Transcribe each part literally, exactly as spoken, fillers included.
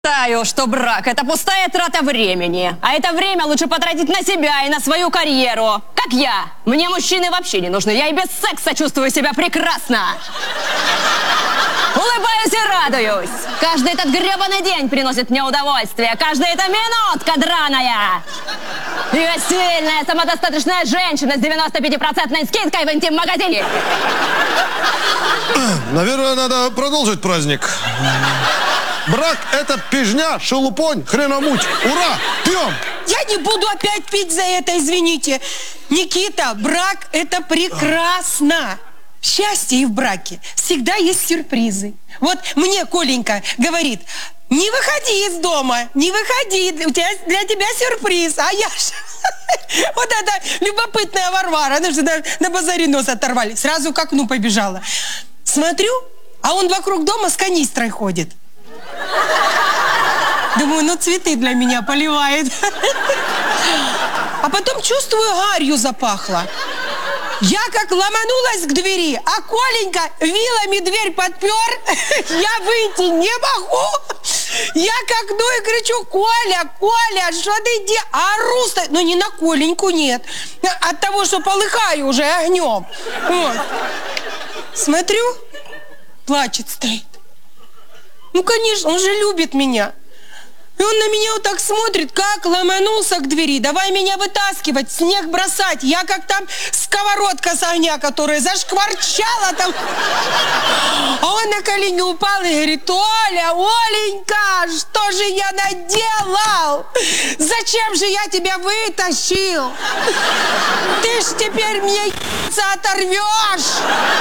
Считаю, что брак – это пустая трата времени. А это время лучше потратить на себя и на свою карьеру. Как я. Мне мужчины вообще не нужны. Я и без секса чувствую себя прекрасно. Улыбаюсь и радуюсь. Каждый этот гребаный день приносит мне удовольствие. Каждая эта минутка драная. Я сильная, самодостаточная женщина с девяносто пятипроцентной скидкой в интим-магазине. Наверное, надо продолжить праздник. Брак – это пижня, шелупонь, хреномуть. Ура! Пьем! Я не буду опять пить за это, извините. Никита, брак – это прекрасно. Счастье и в браке всегда есть сюрпризы. Вот мне Коленька говорит: не выходи из дома, не выходи, у тебя, для тебя сюрприз. А я ж... Вот эта любопытная Варвара, она же на, на базаре нос оторвали. Сразу к окну побежала. Смотрю, а он вокруг дома с канистрой ходит. Думаю, ну цветы для меня поливает. А потом чувствую, гарью запахло. Я как ломанулась к двери, а Коленька вилами дверь подпер. Я выйти не могу. Я к окну и кричу: Коля, Коля, что ты делаешь? Ору, но не на Коленьку, нет. От того, что полыхаю уже огнем. Вот. Смотрю, плачет стоит. Ну, конечно, он же любит меня. И он на меня вот так смотрит, как ломанулся к двери. Давай меня вытаскивать, снег бросать. Я как там сковородка с огня, которая зашкварчала там. А он на колени упал и говорит: Оля, Оленька, что же я наделал? Зачем же я тебя вытащил? Ты ж теперь мне яйца оторвешь.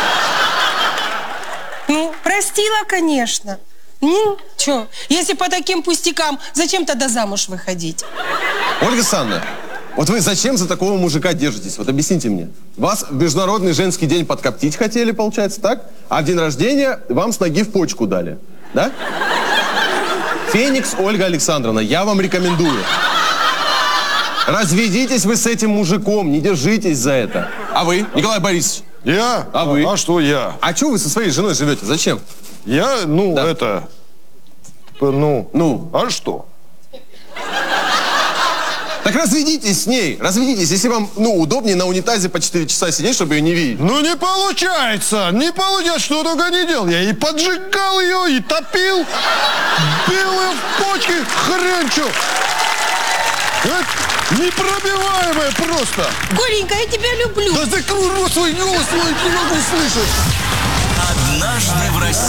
Ну, простила, конечно. Ну, чё, если по таким пустякам, зачем тогда замуж выходить? Ольга Александровна, вот вы зачем за такого мужика держитесь? Вот объясните мне. Вас в Международный женский день подкоптить хотели, получается, так? А в день рождения вам с ноги в почку дали, да? Феникс Ольга Александровна, я вам рекомендую. Разведитесь вы с этим мужиком, не держитесь за это. А вы, Николай Борисович? Я? А вы? А что я? А чего вы со своей женой живете? Зачем? Я, ну, Да. это... Ну, Ну? а что? Так разведитесь с ней, разведитесь, если вам, ну, удобнее на унитазе по четыре часа сидеть, чтобы ее не видеть. Ну, не получается, не получается, что только не делал. Я и поджигал ее, и топил, бил ее в почки, хрен чё. Это непробиваемое просто. Коленька, я тебя люблю. Да закрой рот свой, голос свой, не могу слышать. Однажды в России.